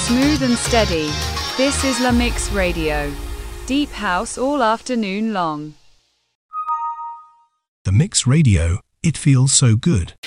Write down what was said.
Smooth and steady. This is La Mix Radio. Deep house all afternoon long. The Mix Radio, it feels so good.